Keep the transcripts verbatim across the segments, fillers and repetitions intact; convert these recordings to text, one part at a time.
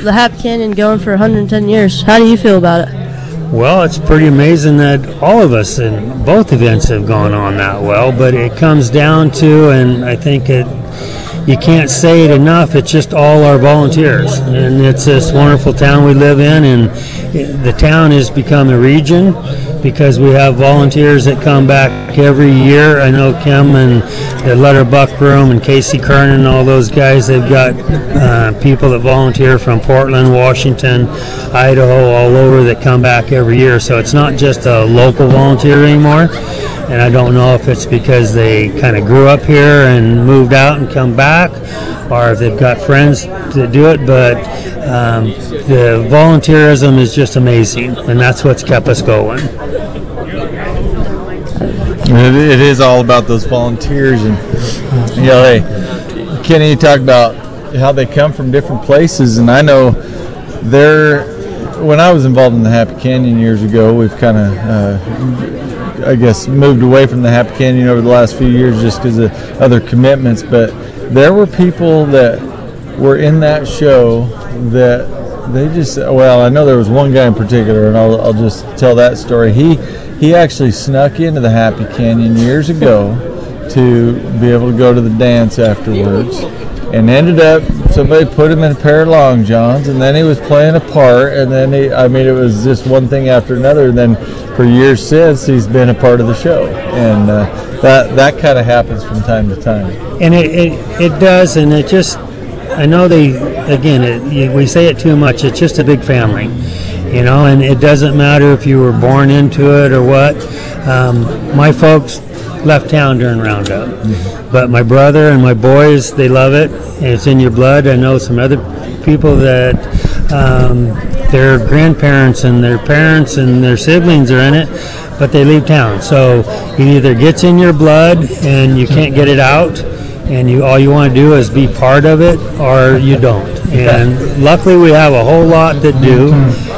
the Happy Canyon going for one hundred ten years. How do you feel about it? Well, it's pretty amazing that all of us in both events have gone on that well, but it comes down to, and I think it, you can't say it enough, it's just all our volunteers. And it's this wonderful town we live in, and the town has become a region because we have volunteers that come back every year. I know Kim and the Letter Buck Room and Casey Kernan and all those guys, they've got uh, people that volunteer from Portland, Washington, Idaho, all over that come back every year. So it's not just a local volunteer anymore. And I don't know if it's because they kind of grew up here and moved out and come back, or if they've got friends that do it, but um, the volunteerism is just amazing, and that's what's kept us going. It, it is all about those volunteers. And, you know, hey, Kenny, you talk about how they come from different places, and I know they're, when I was involved in the Happy Canyon years ago, we've kind of, uh, I guess, moved away from the Happy Canyon over the last few years just because of other commitments, but there were people that were in that show that they just, well, I know there was one guy in particular, and I'll, I'll just tell that story. He he actually snuck into the Happy Canyon years ago to be able to go to the dance afterwards, and ended up, somebody put him in a pair of long johns, and then he was playing a part, and then he, I mean, it was just one thing after another, and then for years since, he's been a part of the show, and uh, that that kind of happens from time to time. And it, it, it does, and it just, I know they, again, it, we say it too much, it's just a big family, you know, and it doesn't matter if you were born into it or what. Um, my folks left town during Roundup, mm-hmm. but my brother and my boys, they love it, and it's in your blood. I know some other people that um, their grandparents and their parents and their siblings are in it, but they leave town. So it either gets in your blood and you can't get it out, and you all you want to do is be part of it, or you don't. And luckily we have a whole lot that do,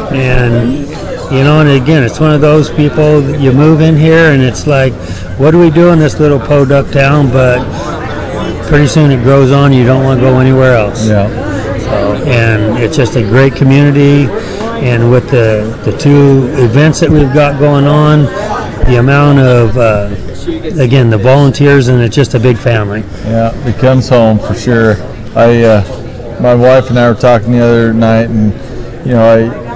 and you know, and again, it's one of those people, you move in here and it's like, what do we do in this little podunk town? But pretty soon it grows on, you don't want to go anywhere else. Yeah. So, and it's just a great community, and with the, the two events that we've got going on, the amount of, uh, again, the volunteers, and it's just a big family. Yeah, it comes home for sure. I, uh, my wife and I were talking the other night, and, you know, I,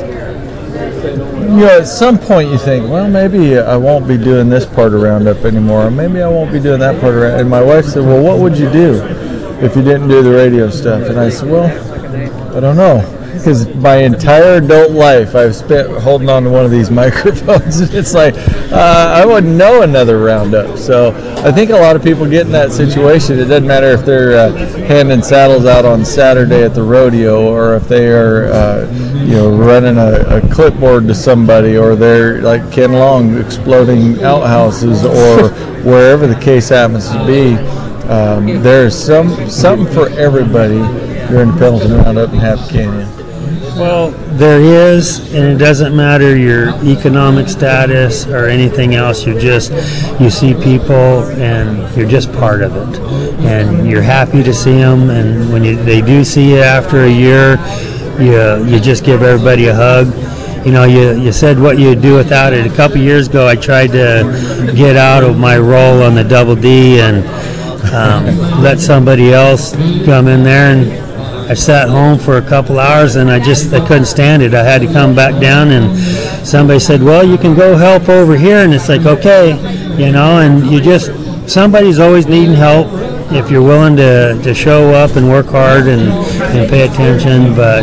you know, at some point you think, well, maybe I won't be doing this part of Roundup anymore, or maybe I won't be doing that part of Roundup. And my wife said, well, what would you do if you didn't do the radio stuff? And I said, well, I don't know, because my entire adult life I've spent holding on to one of these microphones. It's like, uh, I wouldn't know another Roundup. So I think a lot of people get in that situation. It doesn't matter if they're uh, handing saddles out on Saturday at the rodeo, or if they are, uh, you know, running a, a clipboard to somebody, or they're like Ken Long exploding outhouses, or wherever the case happens to be. Um, there's some something for everybody during the Pendleton Roundup and Happy Canyon. Well, there is, and it doesn't matter your economic status or anything else. You're just, you see people, and you're just part of it, and you're happy to see them. And when you, they do see you after a year, you you just give everybody a hug. You know, you, you said what you'd do without it. A couple years ago, I tried to get out of my role on the Double D and um, let somebody else come in there, and I sat home for a couple hours, and I just I couldn't stand it. I had to come back down, and somebody said, well, you can go help over here. And it's like, okay, you know, and you just, somebody's always needing help if you're willing to, to show up and work hard and, and pay attention. But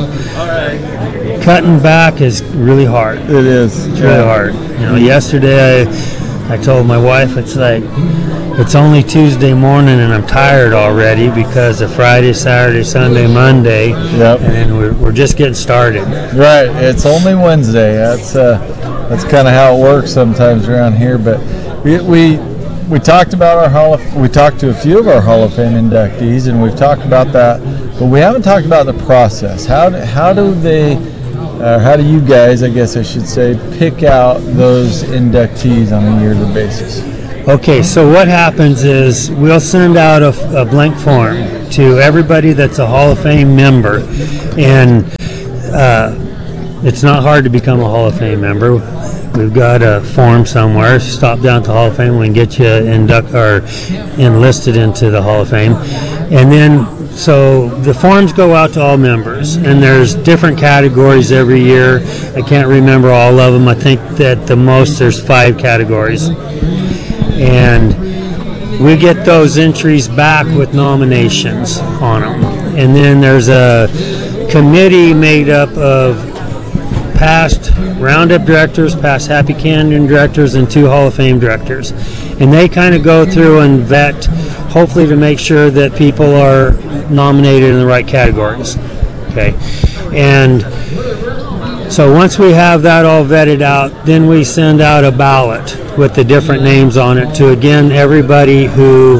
cutting back is really hard. It is. It's really hard. You know, yesterday I, I told my wife, it's like, it's only Tuesday morning and I'm tired already because of Friday, Saturday, Sunday, Monday, yep. and we're, we're just getting started. Right, it's only Wednesday. That's uh, that's kind of how it works sometimes around here. But we we we talked about our Hall of, we talked to a few of our Hall of Fame inductees, and we've talked about that, but we haven't talked about the process. How do, how do they, uh, how do you guys, I guess I should say, pick out those inductees on a yearly basis? Okay, so what happens is we'll send out a, a blank form to everybody that's a Hall of Fame member, and uh, it's not hard to become a Hall of Fame member. We've got a form somewhere. Stop down to Hall of Fame. We can get you induct or enlisted into the Hall of Fame. And then, so the forms go out to all members, and there's different categories every year. I can't remember all of them. I think that the most there's five categories. And we get those entries back with nominations on them. And then there's a committee made up of past Roundup directors, past Happy Canyon directors, and two Hall of Fame directors. And they kind of go through and vet, hopefully to make sure that people are nominated in the right categories. Okay. And so once we have that all vetted out, then we send out a ballot with the different names on it to, again, everybody who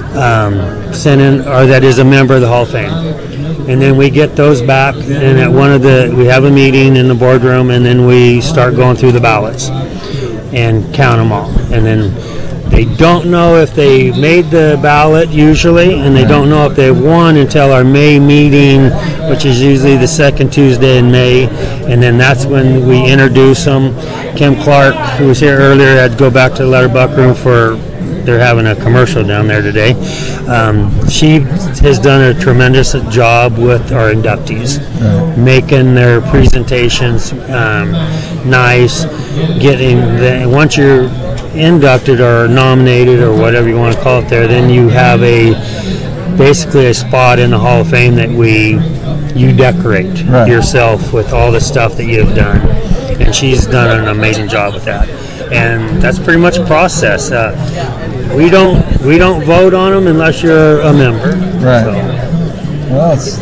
um, sent in, or that is a member of the Hall of Fame. And then we get those back, and at one of the, we have a meeting in the boardroom, and then we start going through the ballots and count them all. And then they don't know if they made the ballot usually, and they don't know if they've won until our May meeting, which is usually the second Tuesday in May. And then that's when we introduce them. Kim Clark, who was here earlier, had to go back to the letterbuck room for, they're having a commercial down there today. Um, she has done a tremendous job with our inductees, right. Making their presentations um, nice, getting the, once you're inducted or nominated or whatever you want to call it there, then you have a basically a spot in the Hall of Fame that we you decorate right. yourself with all the stuff that you've done, and she's done an amazing job with that. And that's pretty much a process. Uh, we don't we don't vote on them unless you're a member. Right. So. Well, it's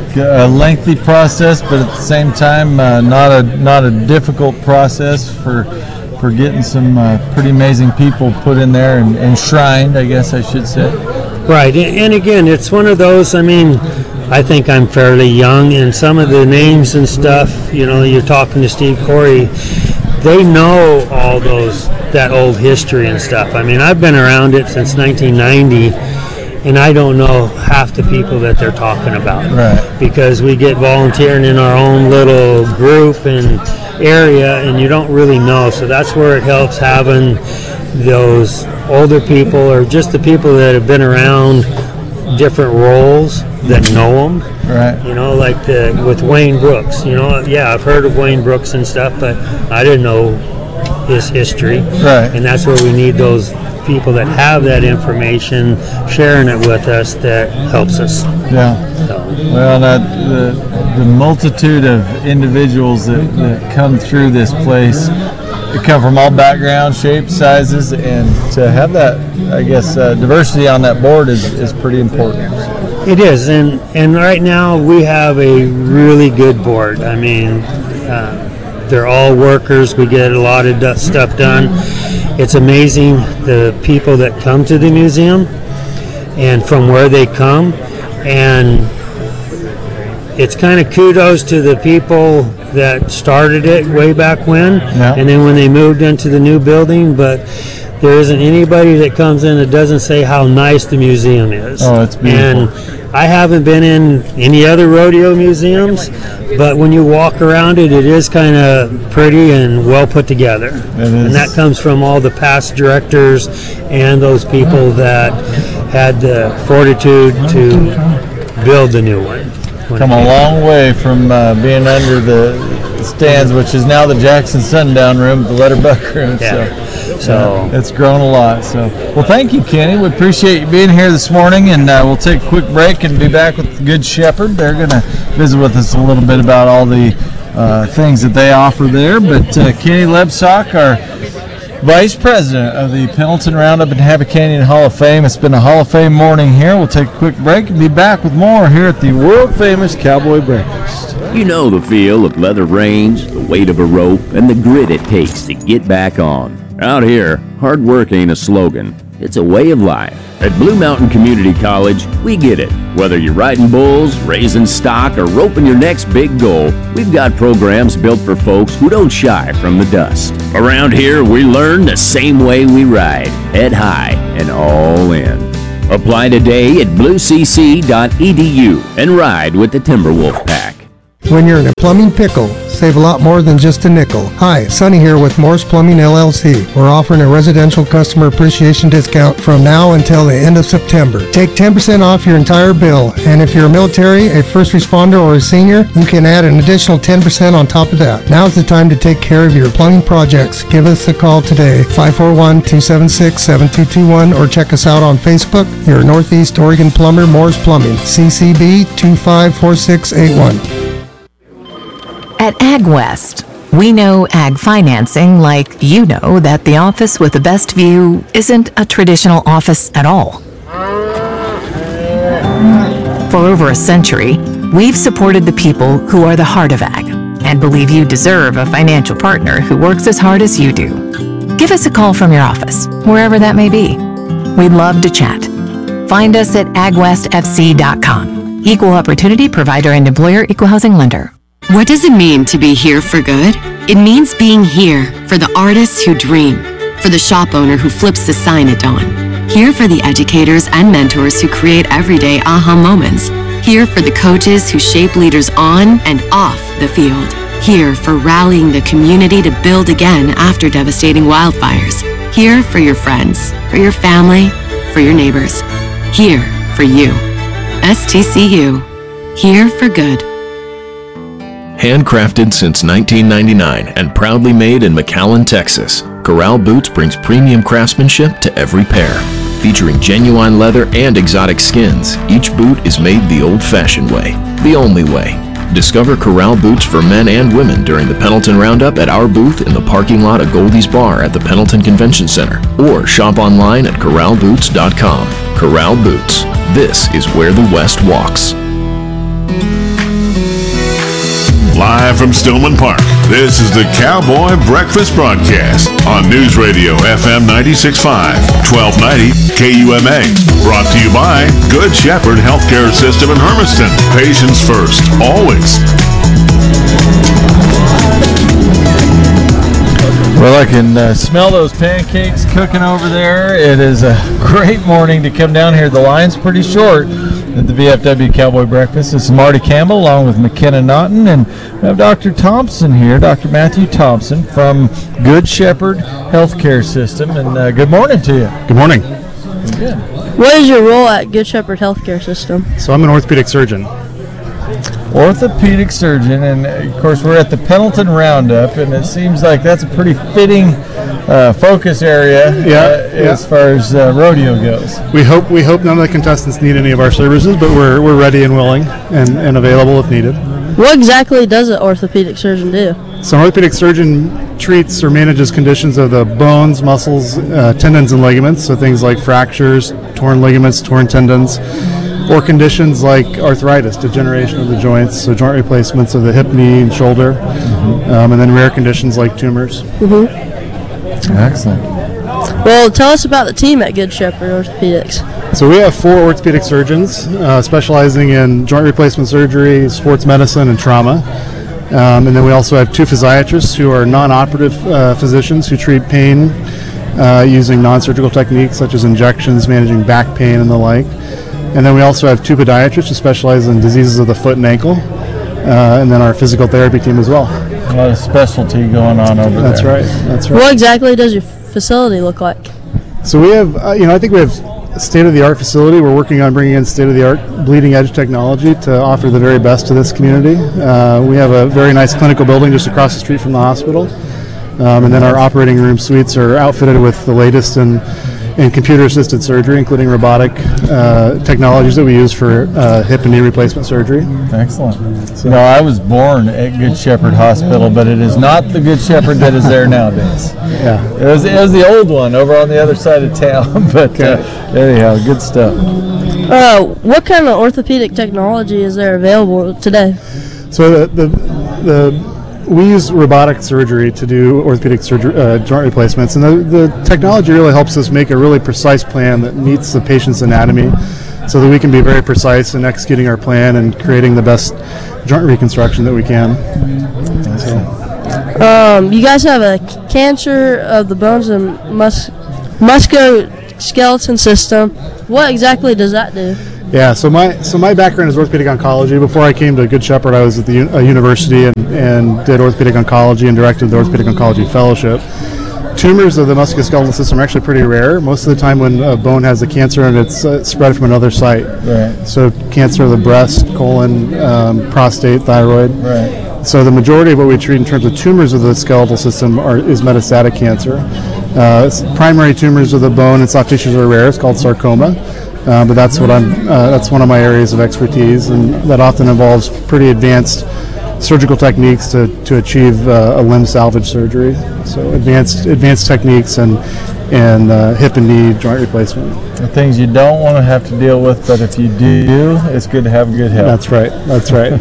a lengthy process, but at the same time, uh, not a not a difficult process for for getting some uh, pretty amazing people put in there and enshrined, I guess I should say. Right, and again, it's one of those, I mean, I think I'm fairly young, and some of the names and stuff, you know, you're talking to Steve Corey, they know all those, that old history and stuff. I mean, I've been around it since nineteen ninety, and I don't know half the people that they're talking about. Right. Because we get volunteering in our own little group and area, and you don't really know. So that's where it helps having those older people, or just the people that have been around different roles that know them. Right. You know, like the, with Wayne Brooks. You know, yeah, I've heard of Wayne Brooks and stuff, but I didn't know his history. Right. And that's where we need those people that have that information sharing it with us that helps us. Yeah. So. Well, that, the the multitude of individuals that, that come through this place, they come from all backgrounds, shapes, sizes, and to have that, I guess, uh, diversity on that board is, is pretty important. It is, and and right now we have a really good board. I mean, uh, they're all workers. We get a lot of d- stuff done. It's amazing the people that come to the museum and from where they come, and it's kind of kudos to the people that started it way back when, yeah. And then when they moved into the new building, but there isn't anybody that comes in that doesn't say how nice the museum is. Oh, it's beautiful. And I haven't been in any other rodeo museums, but when you walk around it, it is kind of pretty and well put together. It is. And that comes from all the past directors and those people that had the fortitude to build the new one. Come a long way from uh, being under the stands, which is now the Jackson Sundown room, the Letterbuck room. Yeah. So, so uh, it's grown a lot. So, well, thank you, Kenny. We appreciate you being here this morning, and uh, we'll take a quick break and be back with Good Shepherd. They're going to visit with us a little bit about all the uh, things that they offer there. But uh, Kenny Lebsock, our Vice President of the Pendleton Roundup and Happy Canyon Hall of Fame. It's been a Hall of Fame morning here. We'll take a quick break and be back with more here at the world-famous Cowboy Breakfast. You know the feel of leather reins, the weight of a rope, and the grit it takes to get back on. Out here, hard work ain't a slogan. It's a way of life. At Blue Mountain Community College, we get it. Whether you're riding bulls, raising stock, or roping your next big goal, we've got programs built for folks who don't shy from the dust. Around here, we learn the same way we ride, head high and all in. Apply today at blue c c dot e d u and ride with the Timberwolf Pack. When you're in a plumbing pickle, save a lot more than just a nickel. Hi, Sonny here with Morse Plumbing L L C. We're offering a residential customer appreciation discount from now until the end of September. Take ten percent off your entire bill, and if you're a military, a first responder, or a senior, you can add an additional ten percent on top of that. Now's the time to take care of your plumbing projects. Give us a call today, five four one, two seven six, seven two two one, or check us out on Facebook. Your Northeast Oregon plumber, Morse Plumbing, C C B two five four six eight one. At AgWest, we know ag financing like you know that the office with the best view isn't a traditional office at all. For over a century, we've supported the people who are the heart of ag and believe you deserve a financial partner who works as hard as you do. Give us a call from your office, wherever that may be. We'd love to chat. Find us at ag west f c dot com. Equal Opportunity Provider and Employer Equal Housing Lender. What does it mean to be here for good? It means being here for the artists who dream, for the shop owner who flips the sign at dawn, here for the educators and mentors who create everyday aha moments, here for the coaches who shape leaders on and off the field, here for rallying the community to build again after devastating wildfires, here for your friends, for your family, for your neighbors, here for you. S T C U, here for good. Handcrafted since nineteen ninety-nine and proudly made in McAllen, Texas, Corral Boots brings premium craftsmanship to every pair. Featuring genuine leather and exotic skins, each boot is made the old-fashioned way, the only way. Discover Corral Boots for men and women during the Pendleton Roundup at our booth in the parking lot of Goldie's Bar at the Pendleton Convention Center, or shop online at corral boots dot com. Corral Boots. This is where the West walks. Live from Stillman Park, this is the Cowboy Breakfast Broadcast on News Radio F M ninety-six point five, twelve ninety K U M A. Brought to you by Good Shepherd Healthcare System in Hermiston. Patients first, always. Well, I can uh, smell those pancakes cooking over there. It is a great morning to come down here. The line's pretty short at the V F W Cowboy Breakfast. This is Marty Campbell along with McKenna Naughton, and we have Doctor Thompson here, Doctor Matthew Thompson from Good Shepherd Healthcare System. And uh, good morning to you. Good morning. Good. What is your role at Good Shepherd Healthcare System? So I'm an orthopedic surgeon. Orthopedic surgeon, and of course we're at the Pendleton Roundup, and it seems like that's a pretty fitting uh, focus area yeah, uh, yeah. as far as uh, rodeo goes. We hope we hope none of the contestants need any of our services, but we're we're ready and willing and, and available if needed. What exactly does an orthopedic surgeon do? So an orthopedic surgeon treats or manages conditions of the bones, muscles, uh, tendons, and ligaments, so things like fractures, torn ligaments, torn tendons, or conditions like arthritis, degeneration of the joints, so joint replacements of the hip, knee, and shoulder, mm-hmm. um, and then rare conditions like tumors. Mm-hmm. Excellent. Well, tell us about the team at Good Shepherd Orthopedics. So we have four orthopedic surgeons uh, specializing in joint replacement surgery, sports medicine, and trauma. Um, and then we also have two physiatrists who are non-operative uh, physicians who treat pain uh, using non-surgical techniques such as injections, managing back pain, and the like. And then we also have two podiatrists who specialize in diseases of the foot and ankle, uh, and then our physical therapy team as well. A lot of specialty going on over That's there. That's right. That's right. What exactly does your facility look like? So we have, uh, you know, I think we have a state-of-the-art facility. We're working on bringing in state-of-the-art bleeding-edge technology to offer the very best to this community. Uh, we have a very nice clinical building just across the street from the hospital, um, and then our operating room suites are outfitted with the latest in in computer-assisted surgery, including robotic uh, technologies that we use for uh, hip and knee replacement surgery. Excellent. So, no, I was born at Good Shepherd Hospital, but it is not the Good Shepherd that is there nowadays. Yeah, it was, it was the old one over on the other side of town. But okay. uh, anyhow, good stuff. Uh, what kind of orthopedic technology is there available today? So the the, the we use robotic surgery to do orthopedic surgery, uh, joint replacements, and the, the technology really helps us make a really precise plan that meets the patient's anatomy so that we can be very precise in executing our plan and creating the best joint reconstruction that we can. So. Um, you guys have a cancer of the bones and mus- musculoskeletal system. What exactly does that do? Yeah, so my so my background is orthopedic oncology. Before I came to Good Shepherd, I was at the u- uh, university and, and did orthopedic oncology and directed the orthopedic oncology fellowship. Tumors of the musculoskeletal system are actually pretty rare. Most of the time when a bone has a cancer and it's uh, spread from another site. Right. So cancer of the breast, colon, um, prostate, thyroid. Right. So the majority of what we treat in terms of tumors of the skeletal system are, is metastatic cancer. Uh, s- primary tumors of the bone and soft tissues are rare. It's called sarcoma. Uh, but that's what I'm. Uh, that's one of my areas of expertise, and that often involves pretty advanced surgical techniques to, to achieve uh, a limb salvage surgery. So advanced advanced techniques and and uh, hip and knee joint replacement. The things you don't want to have to deal with, but if you do, it's good to have good help. That's right. That's right.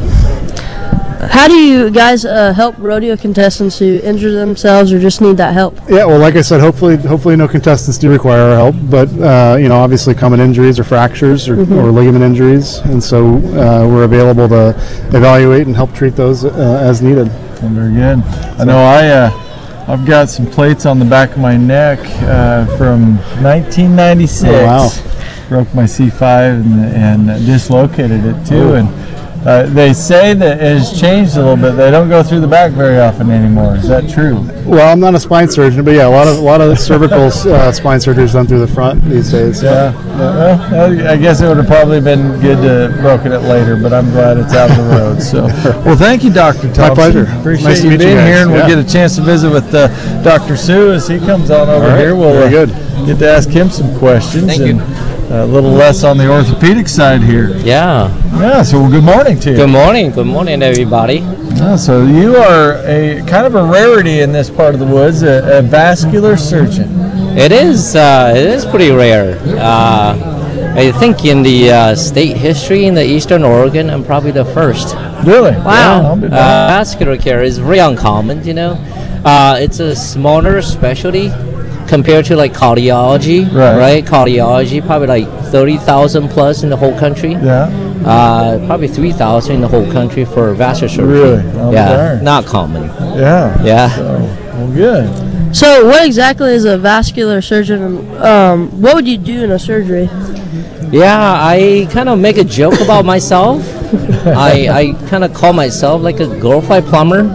How do you guys uh, help rodeo contestants who injure themselves or just need that help? Yeah, well, like I said, hopefully, hopefully no contestants do require our help, but uh, you know, obviously, common injuries or fractures or, Mhm. or ligament injuries, and so uh, we're available to evaluate and help treat those uh, as needed. Very good. I know I, uh, I've got some plates on the back of my neck uh, from nineteen ninety-six. Oh, wow. Broke my C five and, and dislocated it too. And uh, they say that it has changed a little bit. They don't go through the back very often anymore. Is that true? Well, I'm not a spine surgeon, but yeah, a lot of a lot of cervical uh, spine surgery is done through the front these days. Yeah. yeah. Well, I guess it would have probably been good to broken it later, but I'm glad it's out of the road. So, well, thank you, Doctor Thompson. My pleasure. Appreciate Nice to you meet you being guys. here, and Yeah. we'll get a chance to visit with uh, Doctor Sue as he comes on over All right. here. We'll Very uh, good. get to ask him some questions. Thank you. and, uh, a little less on the orthopedic side here. Yeah. Yeah. So, well, good morning to you. Good morning. Good morning, everybody. Yeah, so you are a kind of a rarity in this part of the woods, a, a vascular surgeon. It is. Uh, it is pretty rare. Uh, I think in the uh, state history in the Eastern Oregon, I'm probably the first. Really? Wow. Uh, vascular care is very uncommon. You know, uh, it's a smaller specialty compared to like cardiology. Right. Right. Cardiology probably like thirty thousand plus in the whole country. Yeah. Uh, probably three thousand in the whole country for vascular surgery. Really? Oh, yeah. darn. Not common. Yeah. Yeah. So, well, good. So, what exactly is a vascular surgeon? Um, what would you do in a surgery? Yeah, I kind of make a joke about myself. I, I kind of call myself like a glorified plumber.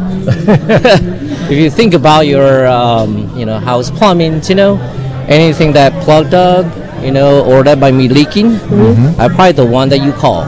If you think about your, um, you know, house plumbing, you know, anything that plugged up, you know, or that by me leaking, Mm-hmm. I'm probably the one that you call.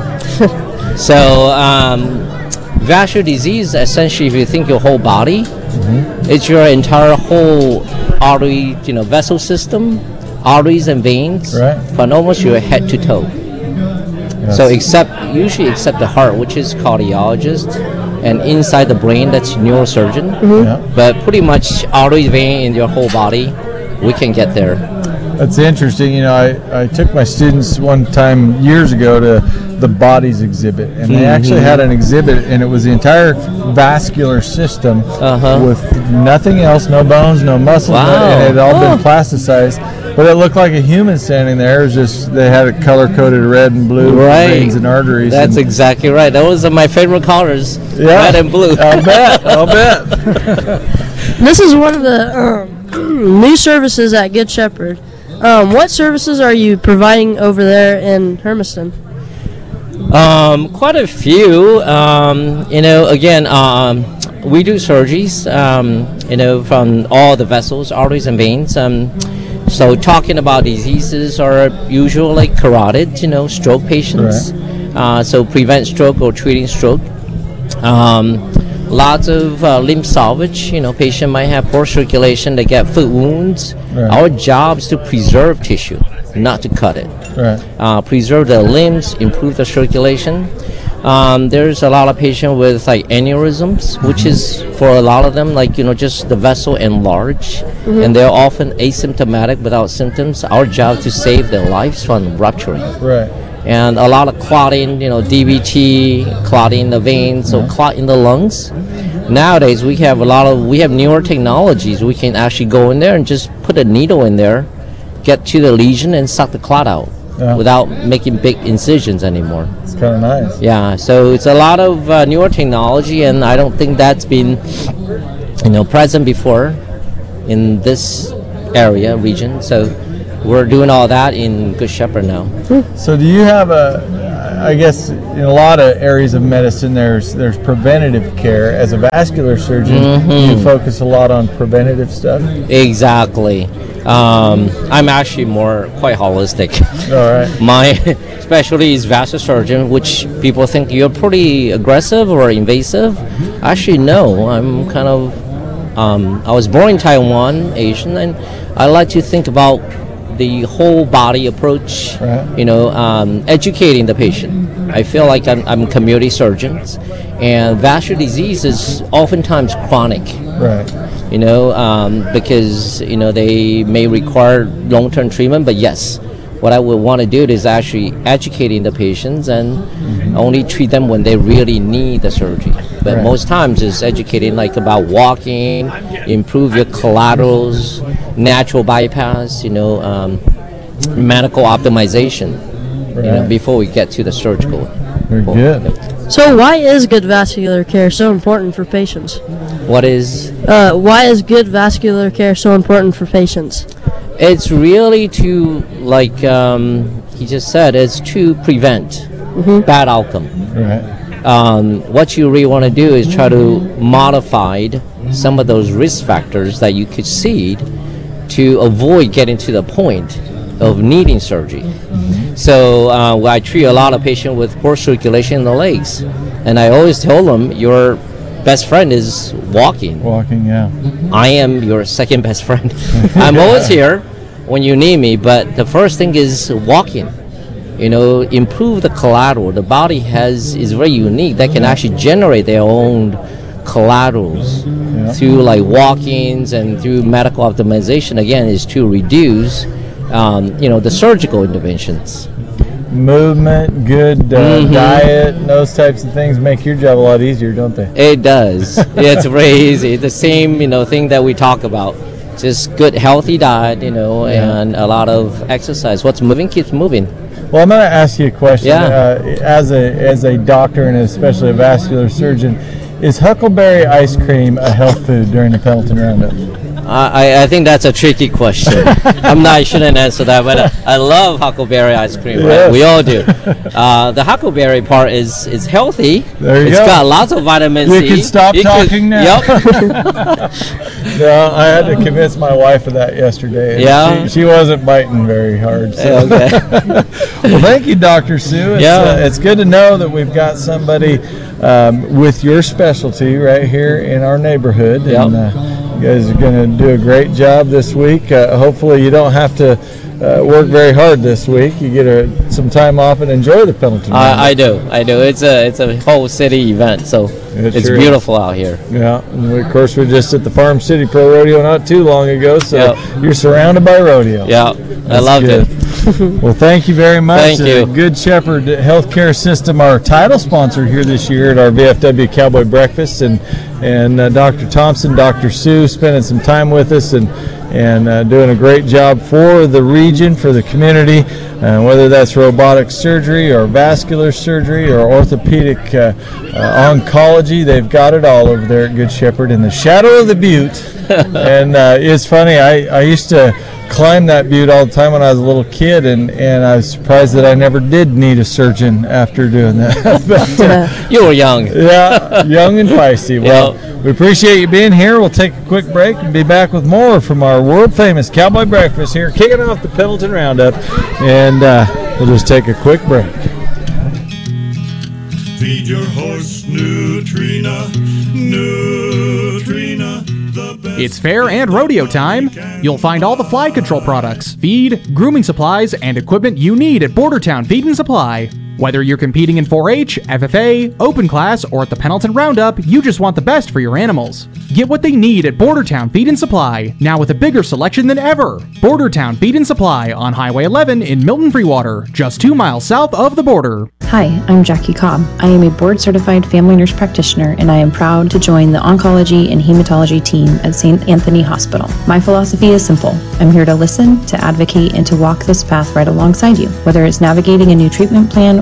So, um, vascular disease, essentially, if you think your whole body, it's your entire whole artery, you know, vessel system, arteries and veins, Right. from almost your head to toe. Yes. So except usually except the heart, which is cardiologist, and inside the brain, that's neurosurgeon. Yeah. But pretty much artery, vein in your whole body, we can get there. That's interesting. You know, I, I took my students one time years ago to the bodies exhibit, and they actually had an exhibit, and it was the entire vascular system Uh-huh. with nothing else, no bones, no muscles, Wow. and it had all Oh. been plasticized. But it looked like a human standing there. It was just they had it color coded red and blue, Right. veins and arteries. That's and, exactly right. Those are my favorite colors, Yeah. red and blue. I'll bet. I'll bet. This is one of the um, new services at Good Shepherd. Um, what services are you providing over there in Hermiston? Um, quite a few. Um, you know, again, um, we do surgeries. Um, you know, from all the vessels, arteries, and veins. Um, so, talking about diseases are usually like carotid. You know, stroke patients. Uh, so, prevent stroke or treating stroke. Um, lots of uh, limb salvage. You know, patient might have poor circulation. They get foot wounds. Right. Our job is to preserve tissue, not to cut it. Right. Uh, preserve the limbs, improve the circulation. Um, there's a lot of patients with like aneurysms, which is for a lot of them like you know just the vessel enlarged, and they're often asymptomatic without symptoms. Our job is to save their lives from rupturing. Right. And a lot of clotting, you know, D V T, clotting the veins, so clot in the lungs. Nowadays, we have a lot of we have newer technologies. We can actually go in there and just put a needle in there, get to the lesion, and suck the clot out. Yeah. Without making big incisions anymore. It's kind of nice. Yeah, so it's a lot of uh, newer technology, and I don't think that's been, you know, present before in this area region. So we're doing all that in Good Shepherd now. So do you have a, I guess in a lot of areas of medicine there's there's preventative care. As a vascular surgeon, Mm-hmm. you focus a lot on preventative stuff? Exactly. Um, I'm actually more quite holistic. All right. My specialty is vascular surgeon, which people think you're pretty aggressive or invasive. Actually, no. I'm kind of, um, I was born in Taiwan, Asian, and I like to think about the whole body approach, Right. you know, um, educating the patient. I feel like I'm, I'm community surgeons, and vascular disease is oftentimes chronic. Right. You know, um, because, you know, they may require long-term treatment, but yes, what I would want to do is actually educating the patients and Mm-hmm. only treat them when they really need the surgery. But Right. most times it's educating like about walking, improve your collaterals, natural bypass, you know, um, medical optimization, you know, Right. before we get to the surgical. Very good. So why is good vascular care so important for patients? What is Uh, why is good vascular care so important for patients? It's really to, like um, he just said, it's to prevent bad outcome. Right. Um, what you really want to do is try to modify some of those risk factors that you could see to avoid getting to the point of needing surgery. So uh, I treat a lot of patients with poor circulation in the legs, and I always tell them your best friend is walking. Walking, yeah. I am your second best friend. I'm always here when you need me, but the first thing is walking. You know, improve the collateral. The body has is very unique. They can actually generate their own collaterals through like walk-ins and through medical optimization. Again, is to reduce, um, you know, the surgical interventions. Movement, good uh, Mhm. diet, and those types of things make your job a lot easier, don't they? It does. It's very easy. The same, you know, thing that we talk about. Just good, healthy diet, you know, Yeah. and a lot of exercise. What's moving keeps moving. Well, I'm going to ask you a question. Yeah. Uh, as a as a doctor and especially a vascular surgeon, is Huckleberry ice cream a health food during the Pendleton Roundup? I, I think that's a tricky question. I'm not, I shouldn't answer that, but I, I love huckleberry ice cream, right? Yes. We all do. Uh, the huckleberry part is is healthy. There you It's go. got lots of vitamin You C. can stop You could- talking now. Yep. No, I had to convince my wife of that yesterday. and Yeah? She, she wasn't biting very hard. So. Okay. Well, thank you, Doctor Sue. It's, Yeah. uh, it's good to know that we've got somebody um, with your specialty right here in our neighborhood. Yep. And uh, you guys are going to do a great job this week. Uh, hopefully you don't have to uh, work very hard this week. You get a, some time off and enjoy the Pendleton Roundup. I, I do. I do. It's a it's a whole city event, so It it's sure is. beautiful out here. Yeah, and we, of course we're just at the Farm City Pro Rodeo not too long ago, so Yep. you're surrounded by rodeo. Yeah, I That's loved good. it. Well, thank you very much. Thank you. Uh, Good Shepherd Healthcare System, our title sponsor here this year at our V F W Cowboy Breakfast, and and uh, Doctor Thompson, Doctor Sue, spending some time with us and and uh, doing a great job for the region, for the community, uh, whether that's robotic surgery or vascular surgery or orthopedic uh, uh, oncology. They've got it all over there at Good Shepherd in the shadow of the butte. And uh, it's funny, I, I used to climb that butte all the time when I was a little kid, and, and I was surprised that I never did need a surgeon after doing that. But, uh, You were young. yeah, young and feisty. Well, we appreciate you being here. We'll take a quick break and be back with more from our world famous Cowboy Breakfast here, kicking off the Pendleton Roundup, and uh, we'll just take a quick break. Feed your horse Nutrina, Nutrina, the best. It's fair and rodeo time. You'll find all the fly control products, feed, grooming supplies, and equipment you need at Bordertown Feed and Supply. Whether you're competing in four H, F F A, Open Class, or at the Pendleton Roundup, you just want the best for your animals. Get what they need at Bordertown Feed and Supply, now with a bigger selection than ever. Bordertown Feed and Supply on Highway eleven in Milton Freewater, just two miles south of the border. Hi, I'm Jackie Cobb. I am a board-certified family nurse practitioner, and I am proud to join the oncology and hematology team at Saint Anthony Hospital. My philosophy is simple. I'm here to listen, to advocate, and to walk this path right alongside you. Whether it's navigating a new treatment plan or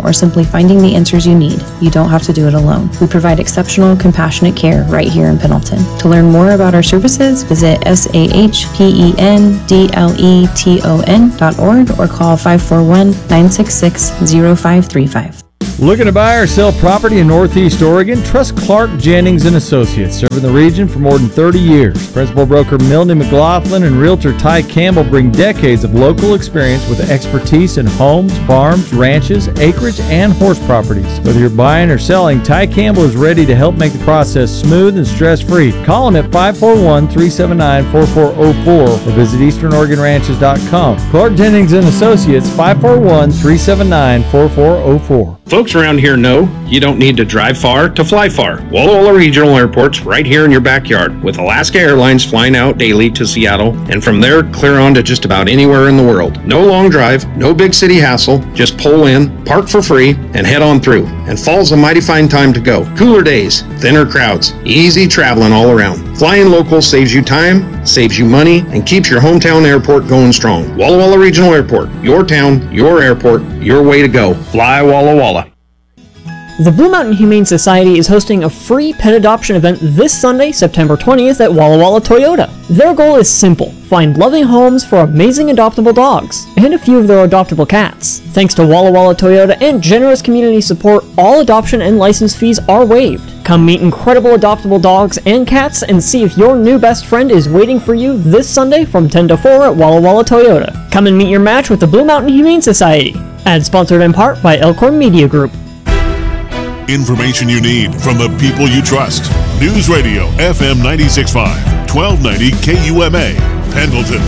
or simply finding the answers you need, you don't have to do it alone. We provide exceptional, compassionate care right here in Pendleton. To learn more about our services, visit S A H P E N D L E T O N dot org or call five four one, nine six six, zero five three five. Looking to buy or sell property in Northeast Oregon? Trust Clark Jennings and Associates, serving the region for more than thirty years. Principal broker Milne McLaughlin and realtor Ty Campbell bring decades of local experience with expertise in homes, farms, ranches, acreage, and horse properties. Whether you're buying or selling, Ty Campbell is ready to help make the process smooth and stress-free. Call him at five four one, three seven nine, four four zero four or visit eastern oregon ranches dot com. Clark Jennings and Associates, five four one, three seven nine, four four zero four. Folks around here know you don't need to drive far to fly far. Walla Walla Regional Airport's right here in your backyard, with Alaska Airlines flying out daily to Seattle, and from there clear on to just about anywhere in the world. No long drive, no big city hassle, just pull in, park for free, and head on through. And fall's a mighty fine time to go. Cooler days, thinner crowds, easy traveling all around. Flying local saves you time, saves you money, and keeps your hometown airport going strong. Walla Walla Regional Airport, your town, your airport, your way to go. Fly Walla Walla. The Blue Mountain Humane Society is hosting a free pet adoption event this Sunday, September twentieth at Walla Walla Toyota. Their goal is simple: find loving homes for amazing adoptable dogs, and a few of their adoptable cats. Thanks to Walla Walla Toyota and generous community support, all adoption and license fees are waived. Come meet incredible adoptable dogs and cats and see if your new best friend is waiting for you this Sunday from ten to four at Walla Walla Toyota. Come and meet your match with the Blue Mountain Humane Society. Ad sponsored in part by Elkhorn Media Group. Information you need from the people you trust. News Radio F M ninety-six point five, twelve ninety K U M A, Pendleton.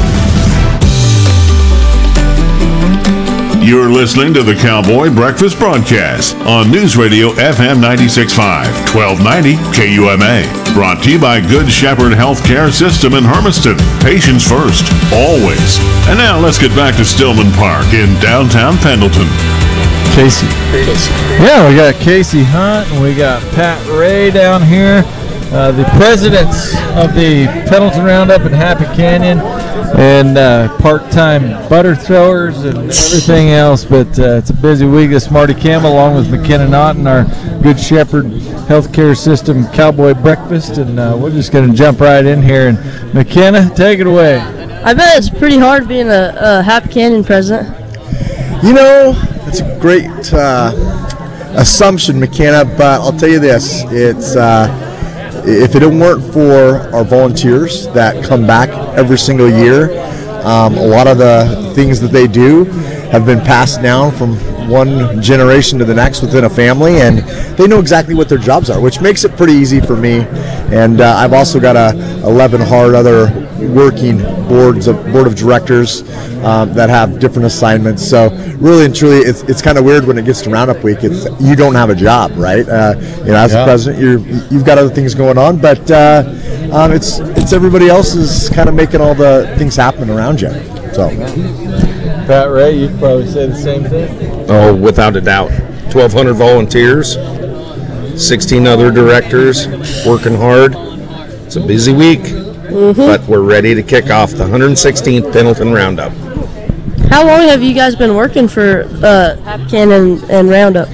You're listening to the Cowboy Breakfast Broadcast on News Radio F M ninety-six point five, twelve ninety K U M A. Brought to you by Good Shepherd Healthcare System in Hermiston. Patients first, always. And now let's get back to Stillman Park in downtown Pendleton. Casey. Casey. Yeah, we got Casey Hunt and we got Pat Ray down here, uh, the presidents of the Pendleton Roundup in Happy Canyon, and uh, part-time butter throwers and everything else. But uh, it's a busy week. This is Marty Campbell along with McKenna Naughton, our Good Shepherd Healthcare System Cowboy Breakfast, and uh, we're just going to jump right in here. And McKenna, take it away. I bet it's pretty hard being a, a Happy Canyon president. You know, it's a great uh, assumption, McKenna, but I'll tell you this, it's uh, if it weren't for our volunteers that come back every single year, um, a lot of the things that they do have been passed down from one generation to the next within a family, and they know exactly what their jobs are, which makes it pretty easy for me. And uh, I've also got a eleven hard other working boards of board of directors um, that have different assignments. So really and truly, it's it's kind of weird when it gets to Roundup Week. It's you don't have a job, right? Uh, you know, as yeah. a president, you're you've got other things going on, but uh, um, it's it's everybody else is kind of making all the things happen around you. So. Pat Ray, you'd probably say the same thing. Oh, without a doubt. twelve hundred volunteers, sixteen other directors working hard. It's a busy week, mm-hmm. but we're ready to kick off the one hundred sixteenth Pendleton Roundup. How long have you guys been working for uh, Happy Canyon and, and Roundup?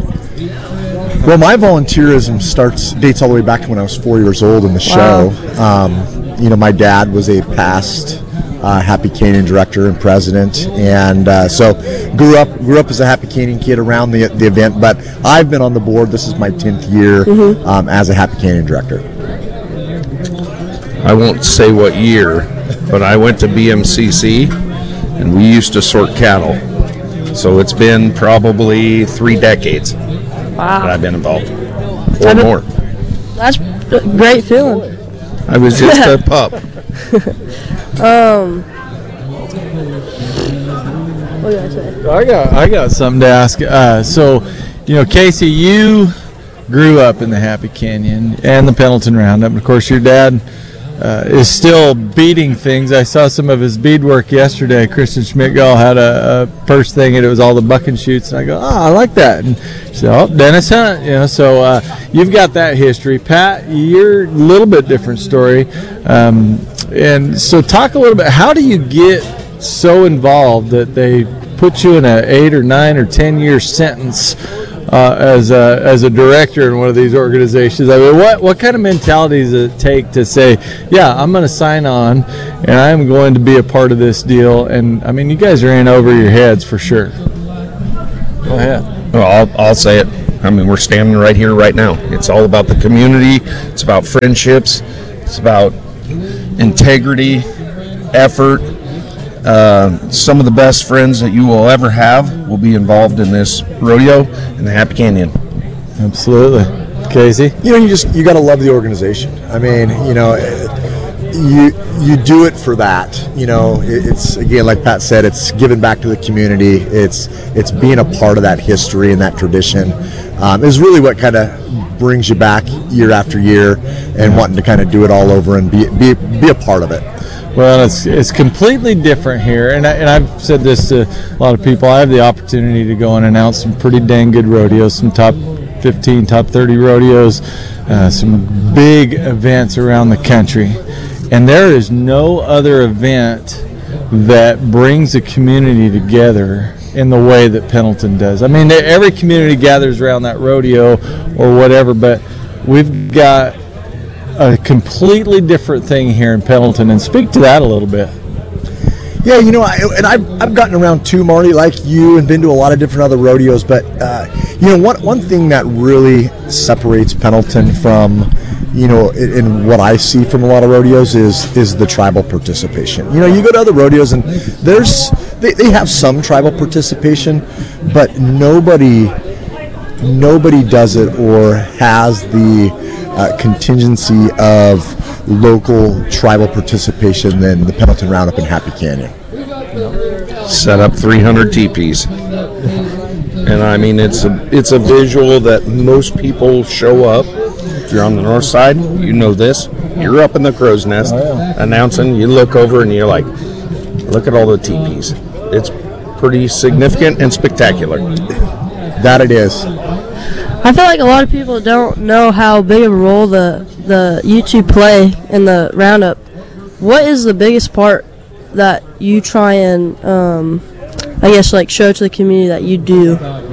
Well, my volunteerism starts dates all the way back to when I was four years old in the Wow. show. Um, you know, my dad was a past Uh, Happy Canyon director and president, and uh, so grew up grew up as a Happy Canyon kid around the the event. But I've been on the board. This is my tenth year Mm-hmm. um, as a Happy Canyon director. I won't say what year, but I went to B M C C, and we used to sort cattle. So it's been probably three decades Wow. that I've been involved, or I've been- more. That's a great feeling. I was just a pup. Um, what did I say? I got I got something to ask. Uh, so, you know, Casey, you grew up in the Happy Canyon and the Pendleton Roundup. Of course, your dad uh, is still beading things. I saw some of his beadwork yesterday. Christian Schmidt-Gall had a, a purse thing, and it was all the buck and shoots. And I go, oh, I like that. And so, oh, Dennis Hunt, you know. So uh, you've got that history. Pat, you're a little bit different story. Um, and so, talk a little bit. How do you get so involved that they put you in a eight or nine or ten year sentence uh, as a as a director in one of these organizations. I mean, what what kind of mentality does it take to say, yeah, I'm going to sign on and I'm going to be a part of this deal? And I mean, you guys are in over your heads for sure. Go ahead. Well, I'll, I'll say it. I mean, we're standing right here, right now. It's all about the community. It's about friendships. It's about integrity, effort. Uh, some of the best friends that you will ever have will be involved in this rodeo in the Happy Canyon. Absolutely. Casey? You know, you just, you got to love the organization. I mean, you know, you you do it for that. You know, it, it's, again, like Pat said, it's giving back to the community. It's it's being a part of that history and that tradition. Um, is really what kind of brings you back year after year and wanting to kind of do it all over and be be, be a part of it. Well, it's it's completely different here, and, I, and I've said this to a lot of people. I have the opportunity to go and announce some pretty dang good rodeos, some top fifteen, top thirty rodeos, uh, some big events around the country. And there is no other event that brings the community together in the way that Pendleton does. I mean, every community gathers around that rodeo or whatever, but we've got a completely different thing here in Pendleton. And speak to that a little bit. Yeah, you know, I, and I've, I've gotten around too, Marty, like you, and been to a lot of different other rodeos. But, uh, you know, one, one thing that really separates Pendleton from, you know, in, in what I see from a lot of rodeos is is the tribal participation. You know, you go to other rodeos and there's, they, they have some tribal participation, but nobody, nobody does it or has the uh, contingency of local tribal participation than the Pendleton Roundup in Happy Canyon. Set up three hundred teepees, and I mean it's a it's a visual that most people show up. If you're on the north side, you know this. You're up in the crow's nest, oh, yeah. announcing. You look over and you're like, look at all the teepees. It's pretty significant and spectacular. That it is. I feel like a lot of people don't know how big of a role the the you two play in the roundup. What is the biggest part that you try and, um, I guess, like show to the community that you do?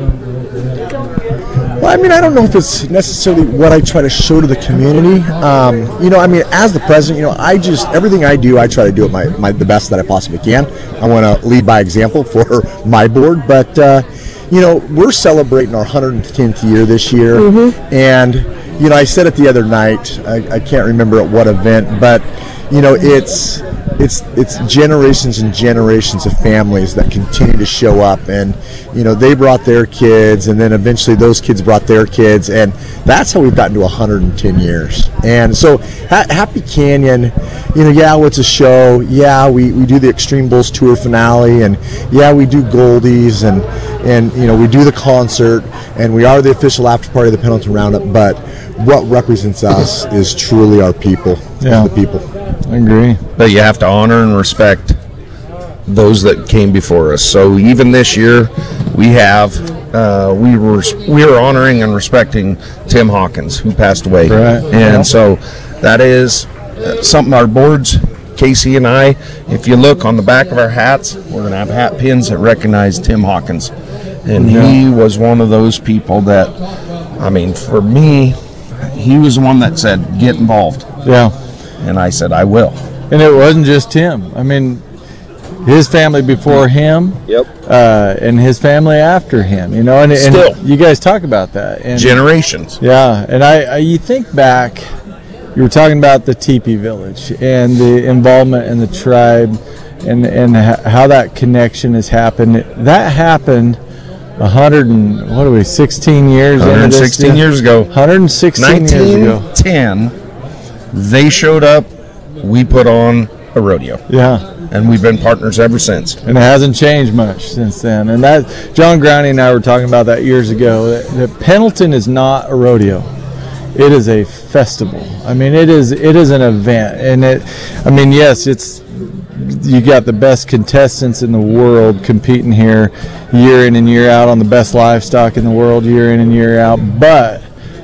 Well, I mean, I don't know if it's necessarily what I try to show to the community. Um, you know, I mean, as the president, you know, I just, everything I do, I try to do it my, my the best that I possibly can. I want to lead by example for my board, but, uh, you know, we're celebrating our one hundred tenth year this year, mm-hmm. and, you know, I said it the other night, I, I can't remember at what event, but, you know, it's it's it's generations and generations of families that continue to show up, and, you know, they brought their kids, and then eventually those kids brought their kids, and that's how we've gotten to one hundred ten years. And so ha- Happy Canyon, you know, yeah, well, it's a show, yeah, we, we do the Extreme Bulls Tour finale, and yeah, we do Goldies, and, and, you know, we do the concert, and we are the official after party of the Pendleton Roundup, but what represents us is truly our people, yeah. the people. I agree. But you have to honor and respect those that came before us. So even this year, we have uh, we were we are honoring and respecting Tim Hawkins, who passed away, right. and yeah. so that is something our boards, Casey and I. If you look on the back of our hats, we're gonna have hat pins that recognize Tim Hawkins, and yeah. he was one of those people that, I mean, for me, he was the one that said, "Get involved." Yeah. And I said, I will. And it wasn't just him. I mean, his family before him, yep, uh, and his family after him. You know, and, and Still. you guys talk about that. And, generations. Yeah, and I, I, you think back, you were talking about the Teepee Village and the involvement in the tribe, and and how that connection has happened. That happened a hundred and what are we, sixteen years? one hundred sixteen years ago. one hundred sixteen years ago. nineteen ten. They showed up, we put on a rodeo. Yeah. And we've been partners ever since. And it hasn't changed much since then. And that, John Growney and I were talking about that years ago, that, that Pendleton is not a rodeo. It is a festival. I mean, it is it is an event. And it, I mean, yes, it's, you got the best contestants in the world competing here year in and year out on the best livestock in the world year in and year out. But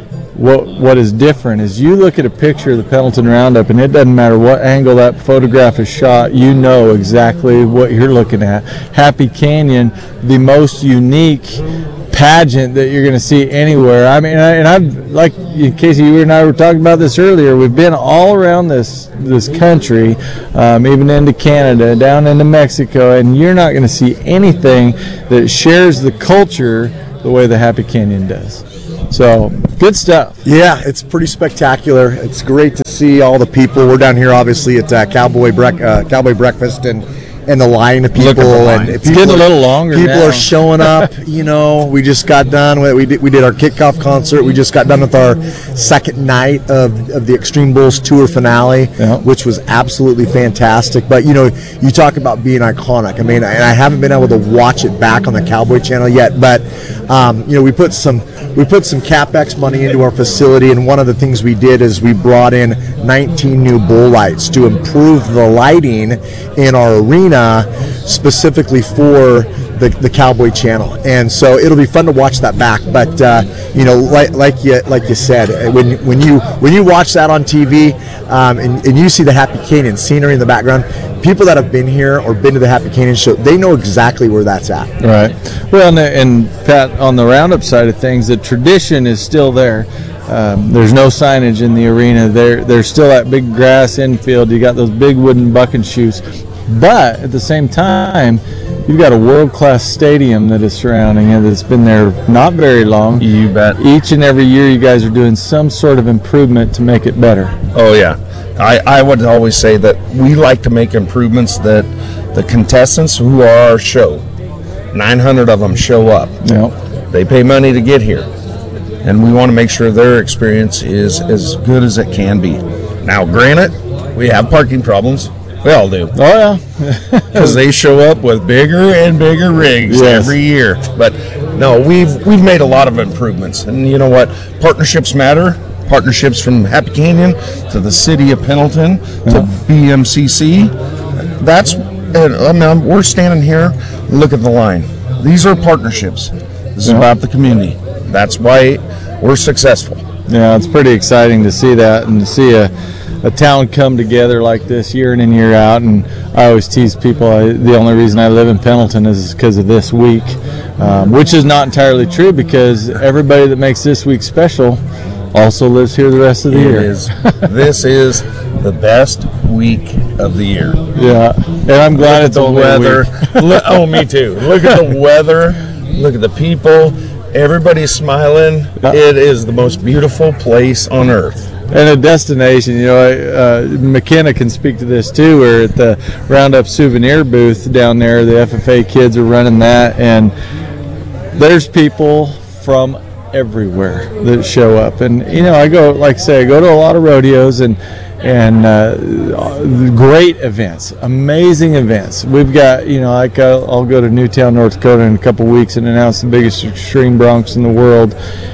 what what is different is you look at a picture of the Pendleton Roundup, and it doesn't matter what angle that photograph is shot, you know exactly what you're looking at. Happy Canyon, the most unique pageant that you're going to see anywhere. I mean, and I've, like, Casey, you and I were talking about this earlier, we've been all around this this country, um, even into Canada, down into Mexico, and you're not going to see anything that shares the culture the way the Happy Canyon does. So, good stuff. Yeah, it's pretty spectacular. It's great to see all the people. We're down here, obviously, at uh, Cowboy Brec- uh, Cowboy Breakfast, and and the line of people, line. and It's people getting a little longer People now. are showing up. You know, we just got done with we did we did our kickoff concert. We just got done with our second night of, of the Extreme Bulls tour finale, Yeah. which was absolutely fantastic. But you know, you talk about being iconic. I mean, and I haven't been able to watch it back on the Cowboy Channel yet, but um, you know, we put some we put some CapEx money into our facility, and one of the things we did is we brought in nineteen new bull lights to improve the lighting in our arena, specifically for the, the Cowboy Channel. And so it'll be fun to watch that back. But uh, you know, like like you like you said, when when you when you watch that on T V, um, and, and you see the Happy Canyon scenery in the background, people that have been here or been to the Happy Canyon show, they know exactly where that's at. Right. Well, and, and Pat, on the Roundup side of things, the tradition is still there. Um, there's no signage in the arena. There, there's still that big grass infield. You got those big wooden bucking shoes. But at the same time, you've got a world-class stadium that is surrounding it that's been there not very long. You bet. Each and every year you guys are doing some sort of improvement to make it better. Oh, yeah. I, I would always say that we like to make improvements that the contestants who are our show, nine hundred of them show up. Yep. They pay money to get here. And we want to make sure their experience is as good as it can be. Now, granted, we have parking problems. We all do. Oh, yeah. Because they show up with bigger and bigger rigs Yes. every year. But no, we've we've made a lot of improvements. And you know what? Partnerships matter. Partnerships from Happy Canyon to the city of Pendleton to B M C C. That's, and I mean, we're standing here, look at the line. These are partnerships. This is Yeah. about the community. That's why we're successful. Yeah, it's pretty exciting to see that and to see a, a town come together like this year in and year out. And I always tease people, I, the only reason I live in Pendleton is because of this week, um, which is not entirely true because everybody that makes this week special also lives here the rest of the It year. is. This is the best week of the year. Yeah, and I'm glad Look it's at the only a weather. week. Look, oh, me too. Look at the weather. Look at the people. Everybody's smiling. It is the most beautiful place on earth. And a destination, you know, uh, McKenna can speak to this too. We're at the Roundup souvenir booth down there. The F F A kids are running that, and there's people from everywhere that show up. And you know, I go, like I say, I go to a lot of rodeos and and uh, great events, amazing events. We've got, you know, like I'll, I'll go to Newtown, North Dakota in a couple weeks and announce the biggest extreme broncs in the world.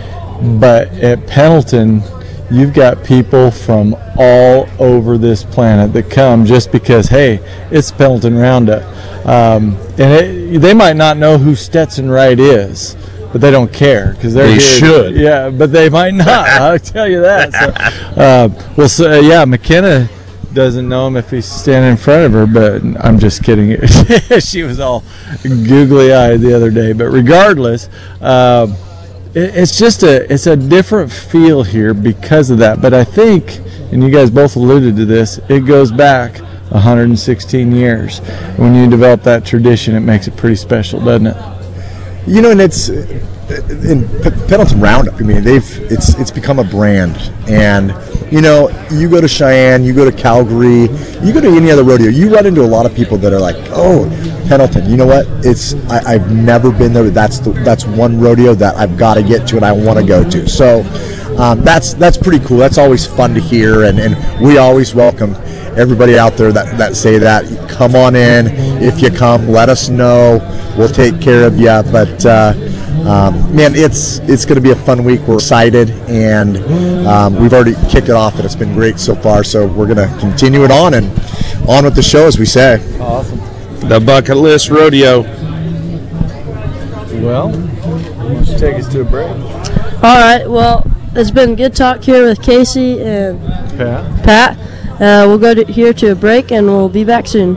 But at Pendleton, you've got people from all over this planet that come just because, hey, it's Pendleton Roundup. Um, and it, they might not know who Stetson Wright is, but they don't care because they're They here. should. Yeah, but they might not. I'll tell you that. So, uh, well, so, uh, yeah, McKenna doesn't know him if he's standing in front of her, but I'm just kidding. She was all googly-eyed the other day. But regardless, uh, it, it's just a it's a different feel here because of that. But I think, and you guys both alluded to this, it goes back one hundred sixteen years. When you develop that tradition, it makes it pretty special, doesn't it? You know, and it's in P- Pendleton Roundup. I mean, they've it's it's become a brand, and you know, you go to Cheyenne, you go to Calgary, you go to any other rodeo, you run into a lot of people that are like, "Oh, Pendleton, you know what? It's I, I've never been there. But that's the, that's one rodeo that I've got to get to and I want to go to." So um, that's that's pretty cool. That's always fun to hear, and, and we always welcome everybody out there that, that say that. Come on in. If you come, let us know. We'll take care of you. But uh, um, man, it's it's going to be a fun week. We're excited, and um, we've already kicked it off, and it's been great so far. So we're going to continue it on and on with the show, as we say. Awesome. The Bucket List Rodeo. Well, why don't you take us to a break? All right. Well, it's been good talk here with Casey and Pat. Pat. Uh, we'll go to, here to a break, and we'll be back soon.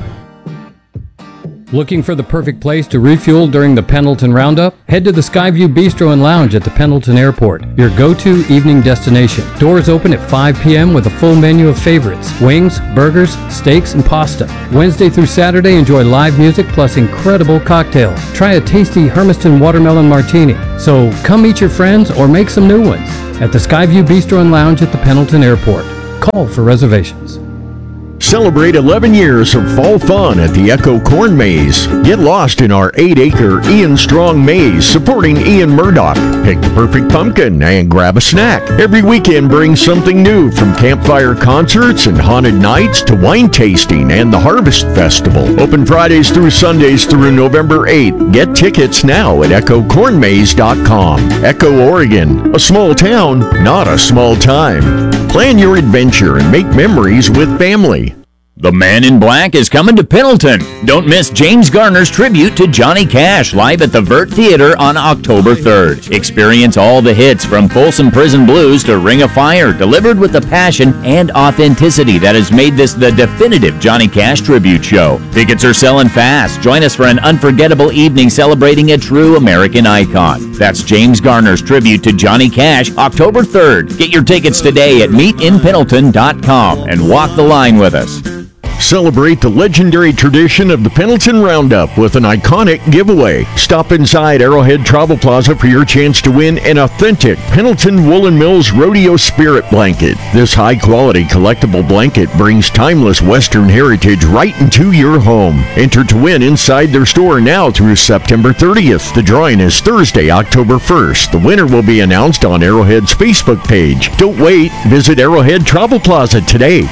Looking for the perfect place to refuel during the Pendleton Roundup? Head to the Skyview Bistro and Lounge at the Pendleton Airport, your go-to evening destination. Doors open at five p.m. with a full menu of favorites: wings, burgers, steaks, and pasta. Wednesday through Saturday, enjoy live music plus incredible cocktails. Try a tasty Hermiston Watermelon Martini. So come meet your friends or make some new ones at the Skyview Bistro and Lounge at the Pendleton Airport. Call for reservations. Celebrate eleven years of fall fun at the Echo Corn Maze. Get lost in our eight acre Ian Strong Maze supporting Ian Murdoch. Pick the perfect pumpkin and grab a snack. Every weekend brings something new, from campfire concerts and haunted nights to wine tasting and the Harvest Festival. Open Fridays through Sundays through November eighth. Get tickets now at echo corn maze dot com. Echo, Oregon, a small town, not a small time. Plan your adventure and make memories with family. The Man in Black is coming to Pendleton. Don't miss James Garner's tribute to Johnny Cash live at the Vert Theater on October third. Experience all the hits from Folsom Prison Blues to Ring of Fire, delivered with the passion and authenticity that has made this the definitive Johnny Cash tribute show. Tickets are selling fast. Join us for an unforgettable evening celebrating a true American icon. That's James Garner's tribute to Johnny Cash, October third. Get your tickets today at meet in pendleton dot com and walk the line with us. Celebrate the legendary tradition of the Pendleton Roundup with an iconic giveaway. Stop inside Arrowhead Travel Plaza for your chance to win an authentic Pendleton Woolen Mills Rodeo Spirit Blanket. This high-quality collectible blanket brings timeless Western heritage right into your home. Enter to win inside their store now through September thirtieth. The drawing is Thursday, October first. The winner will be announced on Arrowhead's Facebook page. Don't wait. Visit Arrowhead Travel Plaza today.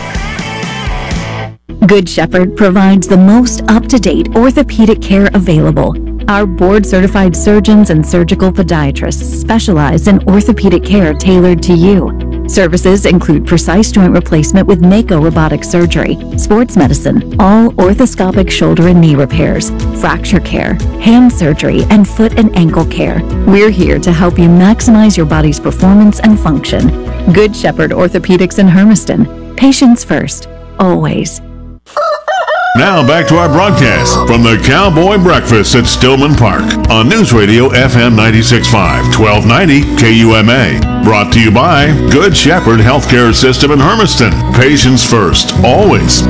Good Shepherd provides the most up-to-date orthopedic care available. Our board-certified surgeons and surgical podiatrists specialize in orthopedic care tailored to you. Services include precise joint replacement with Mako robotic surgery, sports medicine, all orthoscopic shoulder and knee repairs, fracture care, hand surgery, and foot and ankle care. We're here to help you maximize your body's performance and function. Good Shepherd Orthopedics in Hermiston. Patients first, always. Now back to our broadcast from the Cowboy Breakfast at Stillman Park on News Radio F M ninety-six point five, twelve ninety K U M A. Brought to you by Good Shepherd Healthcare System in Hermiston. Patients first, always.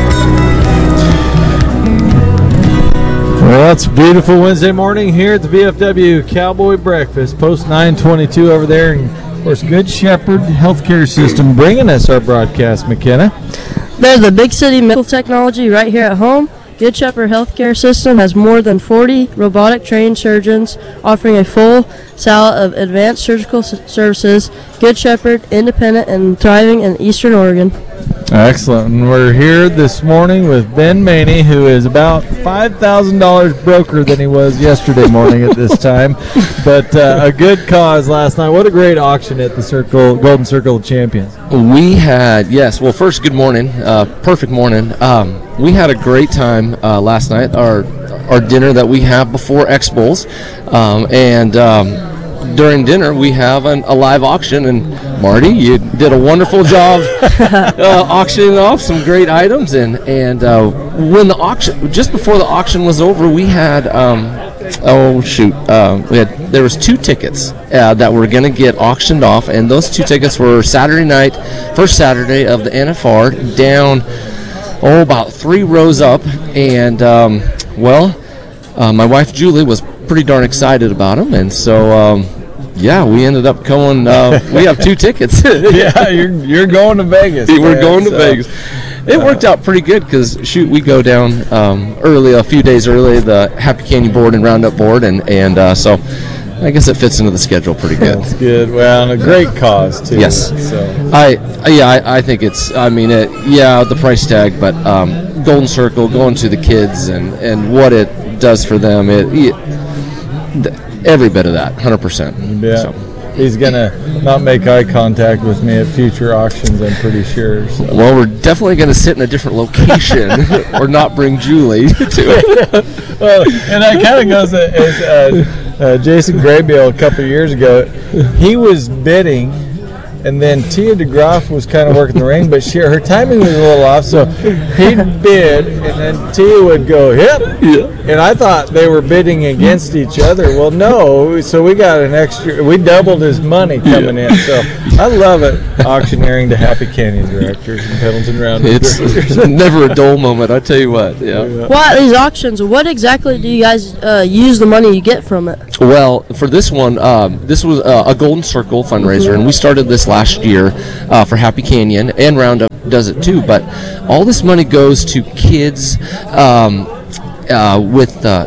Well, it's a beautiful Wednesday morning here at the V F W Cowboy Breakfast, post nine twenty-two over there. And, of course, Good Shepherd Healthcare System bringing us our broadcast, McKenna. There's the Big City Medical Technology right here at home. Good Shepherd Healthcare System has more than forty robotic-trained surgeons offering a full salad of advanced surgical s- services. Good Shepherd, independent and thriving in Eastern Oregon. Excellent. And we're here this morning with Ben Maney, who is about five thousand dollars broker than he was yesterday morning at this time. But uh, a good cause last night. What a great auction at the Circle Golden Circle of Champions. We had, yes, well, first, good morning. Uh, perfect morning. Um, we had a great time uh, last night, our our dinner that we have before X-Bowls. Um, and um, during dinner, we have an, a live auction. And Marty, you did a wonderful job uh, auctioning off some great items. And, and uh, when the auction, just before the auction was over, we had, um, oh, shoot, uh, we had, there was two tickets uh, that were going to get auctioned off. And those two tickets were Saturday night, first Saturday of the N F R, down oh, about three rows up, and um, well, uh, my wife Julie was pretty darn excited about them, and so um, yeah, we ended up going. Uh, we have two tickets. Yeah, you're you're going to Vegas. We're man, going to so. Vegas. It worked out pretty good because shoot, we go down um, early, a few days early, the Happy Canyon board and Roundup board, and and uh, so. I guess it fits into the schedule pretty good. That's good. Well, and a great cause too. Yes. So I yeah I, I think it's I mean it yeah the price tag, but um, Golden Circle going to the kids and, and what it does for them it, it every bit of that one hundred percent. Yeah. So. He's gonna not make eye contact with me at future auctions, I'm pretty sure. So. Well, we're definitely gonna sit in a different location or not bring Julie to it. Well, and that kind of goes as. Uh, uh, Jason Graybill a couple of years ago. He was bidding, and then Tia DeGroff was kind of working the ring, but she her timing was a little off. So he'd bid, and then Tia would go, "Yep." Yeah. And I thought they were bidding against each other. Well, no. So we got an extra. We doubled his money coming in. So I love it. Auctioneering to Happy Canyon directors and Pendleton Roundup It's directors. never a dull moment, I tell you what. Yeah. Well, at these auctions, what exactly do you guys uh, use the money you get from it? Well, for this one, um, this was uh, a Golden Circle fundraiser, and we started this last year uh, for Happy Canyon, and Roundup does it too. But all this money goes to kids um, uh, with uh,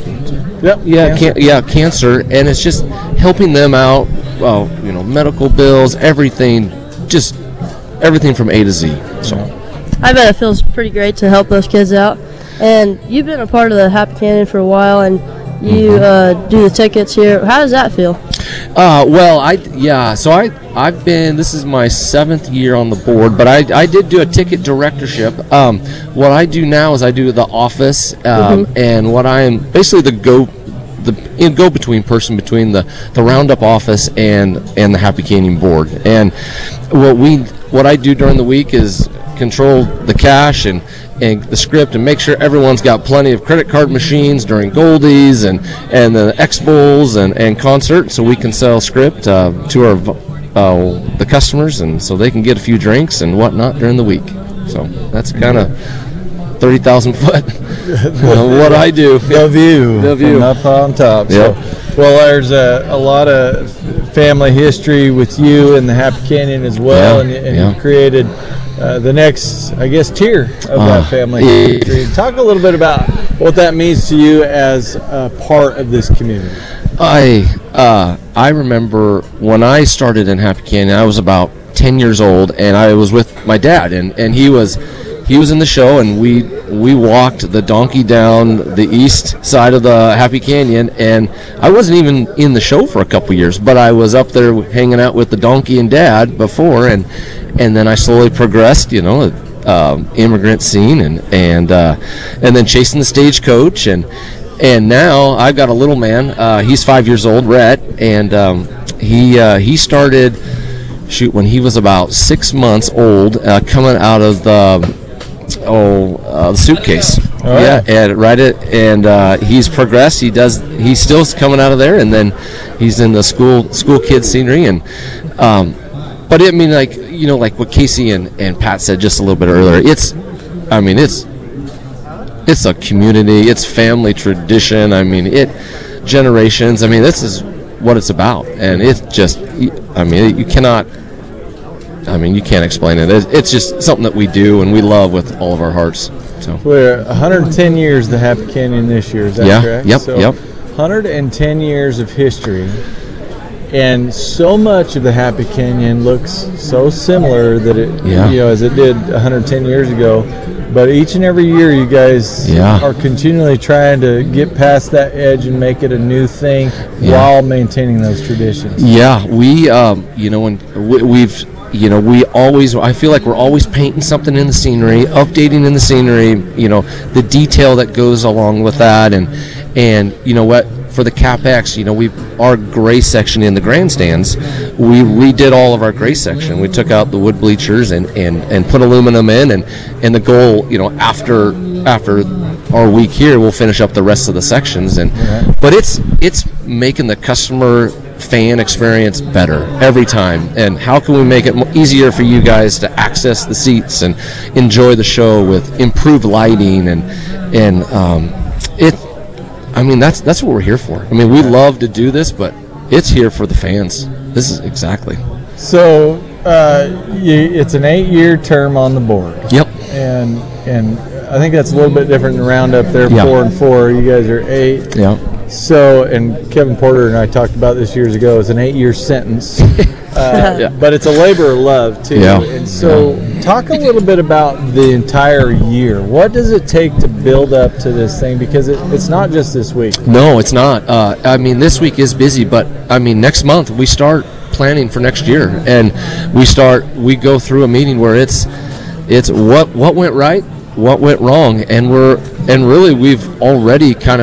yep, yeah, cancer. Can- yeah, cancer, and it's just helping them out. Well, you know, medical bills, everything, just everything from A to Z. So. I bet it feels pretty great to help those kids out. And you've been a part of the Happy Canyon for a while, and you Mm-hmm. uh, do the tickets here. How does that feel? Uh, well, I yeah. So I I've been. This is my seventh year on the board, but I I did do a ticket directorship. Um, what I do now is I do the office, um, Mhm. and what I am basically the go. The in go-between person between the, the Roundup office and and the Happy Canyon board. And what we what I do during the week is control the cash and, and the script and make sure everyone's got plenty of credit card machines during Goldies and, and the X Bowls and, and concerts, so we can sell script uh, to our uh, the customers, and so they can get a few drinks and whatnot during the week. So that's kind of thirty thousand foot uh, what I do. The view, The view. from up on top. Yep. So, well, there's a, a lot of family history with you and the Happy Canyon as well, Yeah, and, you- and yeah. you created uh, the next, I guess, tier of Uh, that family yeah. history. Talk a little bit about what that means to you as a part of this community. I uh, I remember when I started in Happy Canyon, I was about ten years old, and I was with my dad, and, and he was he was in the show, and we we walked the donkey down the east side of the Happy Canyon, and I wasn't even in the show for a couple years, but I was up there hanging out with the donkey and dad before, and and then I slowly progressed, you know, um, immigrant scene, and and uh, and then chasing the stagecoach, and. And now I've got a little man. Uh, he's five years old, Rhett, and um, he uh, he started shoot when he was about six months old, uh, coming out of the oh uh, the suitcase. Oh, yeah, yeah. and right it, and uh, he's progressed. He does. He's still coming out of there, and then he's in the school school kids scenery, and um, but I mean, like you know, like what Casey and, and Pat said just a little bit earlier. It's, I mean, it's. It's a community. It's family tradition. I mean, it generations. I mean, this is what it's about, and it's just. I mean, you cannot. I mean, you can't explain it. It's it's just something that we do and we love with all of our hearts. So We're one hundred ten years the Happy Canyon this year. Is that Yeah, correct? yep, so yep. one hundred ten years of history, and so much of the Happy Canyon looks so similar that it, Yeah. you know, as it did one hundred ten years ago. But each and every year, you guys Yeah. are continually trying to get past that edge and make it a new thing Yeah. while maintaining those traditions. Yeah, we, um, you know, when we, we've, you know, we always, I feel like we're always painting something in the scenery, updating in the scenery, you know, the detail that goes along with that. And, and you know what, for the CapEx, you know, we, our gray section in the grandstands, we redid all of our gray section. We took out the wood bleachers and, and, and put aluminum in, and, and the goal, you know, after, after our week here, we'll finish up the rest of the sections. And, but it's, it's making the customer fan experience better every time, and how can we make it mo- easier for you guys to access the seats and enjoy the show with improved lighting, and and um, it I mean that's that's what we're here for. I mean, we love to do this, but it's here for the fans. This is exactly. So uh, you, it's an eight-year term on the board. Yep. And and I think that's a little bit different than Roundup. They're Yeah. four and four. You guys are eight. Yeah. So, and Kevin Porter and I talked about this years ago. It's an eight-year sentence, uh, Yeah. but it's a labor of love too. Yeah. And so, talk a little bit about the entire year. What does it take to build up to this thing? Because it, it's not just this week. No, it's not. Uh, I mean, this week is busy, but I mean, next month we start planning for next year, and we start. We go through a meeting where it's, it's what what went right, what went wrong, and we're and really we've already kind of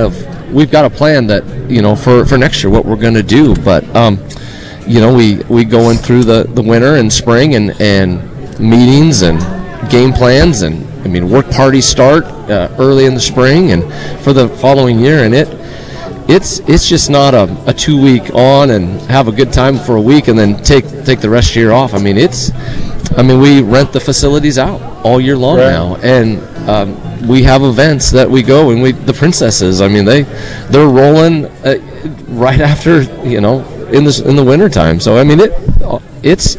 we've got a plan that you know for, for next year what we're going to do. But um, you know we we go in through the, the winter and spring and and meetings and game plans, and I mean work parties start uh, early in the spring and for the following year, and it it's it's just not a, a two week on and have a good time for a week and then take take the rest of the year off. I mean it's I mean we rent the facilities out all year long Right. now, and um, we have events that we go and we the princesses. I mean they they're rolling uh, right after you know in the in the winter time. So I mean it it's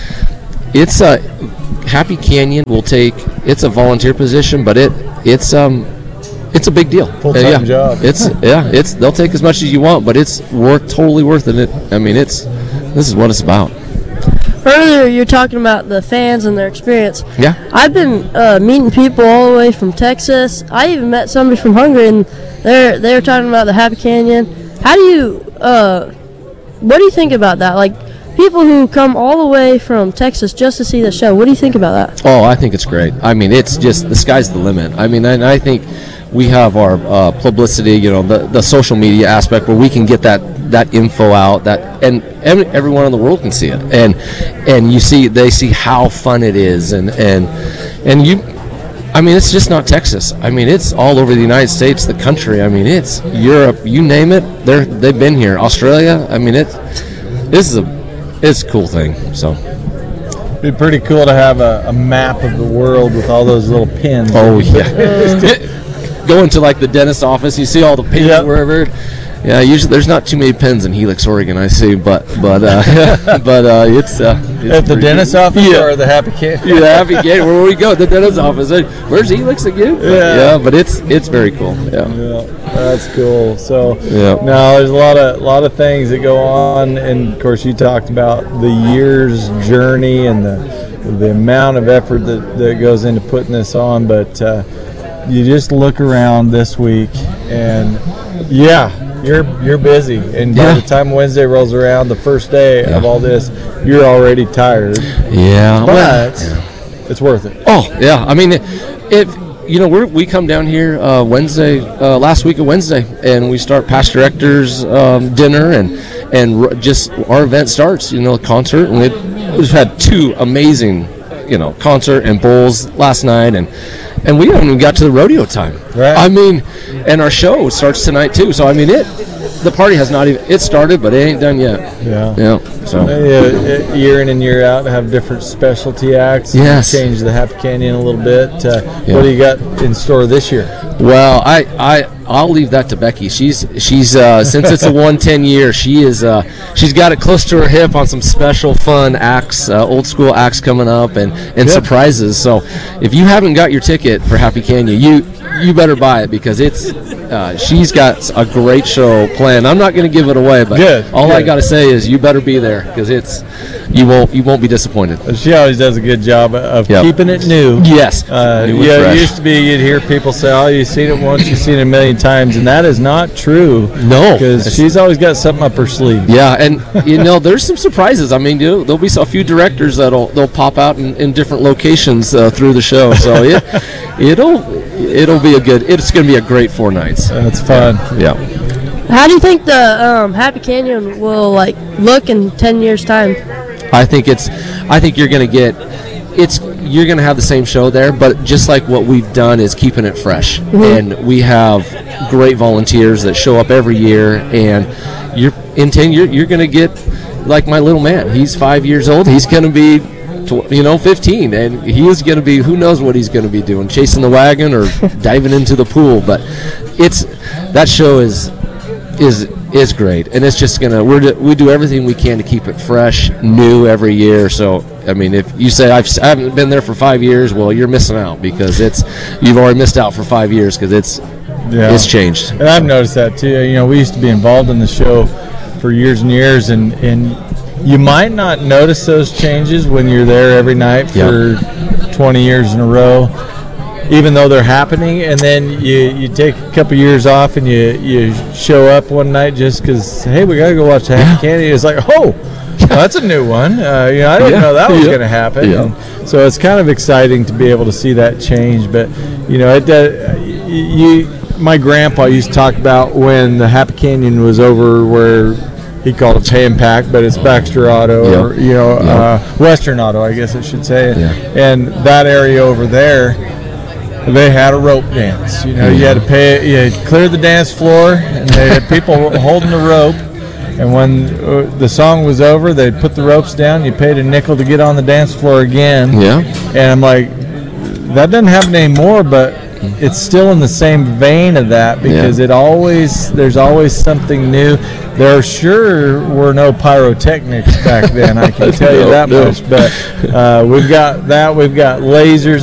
it's a Happy Canyon will take it's a volunteer position, but it it's um it's a big deal. Full-time Uh, yeah. job. It's yeah it's they'll take as much as you want, but it's worth totally worth it. I mean it's this is what it's about. Earlier, you're talking about the fans and their experience. Yeah. I've been uh, meeting people all the way from Texas. I even met somebody from Hungary, and they're they're talking about the Happy Canyon. How do you, uh, what do you think about that? Like, people who come all the way from Texas just to see the show. What do you think about that? Oh, I think it's great. I mean, it's just the sky's the limit. I mean, and I think we have our uh, publicity, you know, the, the social media aspect where we can get that, that info out, that and every, everyone in the world can see it, and and you see they see how fun it is, and and and you. I mean, it's just not Texas. I mean, it's all over the United States, the country. I mean, it's Europe. You name it, they're they've been here. Australia. I mean, it. This is a it's a cool thing. So. It'd be pretty cool to have a, a map of the world with all those little pins. Oh yeah. Going to like the dentist office, you see all the pins Yep. wherever. Yeah, usually there's not too many pins in Helix, Oregon. I see, but but uh, but uh, it's, uh, it's At the pretty dentist cool. office Yeah. or the Happy Canyon? Yeah, the Happy Canyon. Where we go, the dentist office. Hey, where's Helix again? But, Yeah. yeah, but it's it's very cool. Yeah. Yeah, that's cool. So Yeah. now there's a lot of lot of things that go on, and of course you talked about the year's journey and the the amount of effort that, that goes into putting this on. But uh, you just look around this week, and yeah, you're you're busy. And by Yeah. the time Wednesday rolls around, the first day of all this, you're already tired. Yeah, but well, it's worth it. Oh yeah, I mean, if you know, we we come down here uh, Wednesday, uh, last week of Wednesday, and we start past directors um, dinner, and and r- just our event starts. You know, concert, and we we've had two amazing, you know, concert and bowls last night, and and we haven't even got to the rodeo time. Right. I mean, and our show starts tonight too. So I mean, it the party has not even it started, but it ain't done yet. Yeah. Yeah. So. Yeah, year in and year out, have different specialty acts. Yes. Change the Happy Canyon a little bit. Uh, Yeah. What do you got in store this year? Well, I, I I'll leave that to Becky. She's she's uh, since it's a one ten year, she is uh, she's got it close to her hip on some special fun acts, uh, old school acts coming up, and, and Good. surprises. So if you haven't got your ticket for Happy Canyon, you you better buy it, because it's uh, she's got a great show planned. I'm not going to give it away, but Good, all I good. got to say is you better be there, because it's you won't you won't be disappointed. She always does a good job of Yep. keeping it new. Yes. Uh, New and yeah, it fresh. used to be you'd hear people say, "Oh, you've seen it once, you've seen it a million times," and that is not true. No, because she's always got something up her sleeve. Yeah, and you know, there's some surprises. I mean, you know, there'll be a few directors that'll they'll pop out in, in different locations uh, through the show. So it it'll it'll be a good. It's going to be a great four nights. That's fun. Yeah. How do you think the um, Happy Canyon will like look in ten years' time? I think it's. I think you're going to get. It's you're going to have the same show there, but just like what we've done is keeping it fresh, and we have great volunteers that show up every year, and you're in ten years you're going to get like my little man. He's five years old. He's going to be, tw- you know, fifteen, and he is going to be. Who knows what he's going to be doing? Chasing the wagon or diving into the pool? But it's that show is is is great, and it's just gonna we're do, we do everything we can to keep it fresh, new every year. So I mean, if you say I've, I haven't been there for five years, well, you're missing out, because it's you've already missed out for five years because it's Yeah. it's changed. And I've noticed that too. You know, we used to be involved in the show for years and years, and and you might not notice those changes when you're there every night for twenty years in a row, even though they're happening. And then you, you take a couple years off, and you, you show up one night just because, hey, we got to go watch the Happy Canyon. It's like, oh, well, that's a new one. Uh, you know, I didn't Yeah. know that was Yeah. going to happen. Yeah. And so it's kind of exciting to be able to see that change. But, you know, it does, you my grandpa used to talk about when the Happy Canyon was over where he called it Pay and Pack, but it's Baxter Auto, Yep. or, you know, Yep. uh, Western Auto, I guess I should say. Yeah. And that area over there, they had a rope dance. You know, you had to pay, you had to clear the dance floor, and they had people holding the rope. And when uh, the song was over, they'd put the ropes down. You paid a nickel to get on the dance floor again. Yeah. And I'm like, that doesn't happen anymore, but it's still in the same vein of that because Yeah. it always there's always something new. There sure were no pyrotechnics back then, I can tell you No, that no. much. But uh, we've got that. We've got lasers